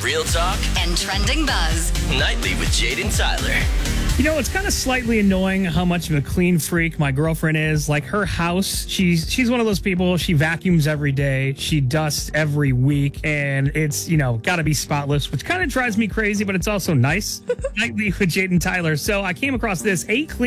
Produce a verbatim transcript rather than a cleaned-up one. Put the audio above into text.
Real talk and trending buzz. nightly with Jaden Tyler. You know, it's kind of slightly annoying how much of a clean freak my girlfriend is. Like, her house, she's she's one of those people, she vacuums every day, she dusts every week, and it's, you know, got to be spotless, which kind of drives me crazy, but it's also nice. Nightly with Jaden Tyler. So I came across this eight clean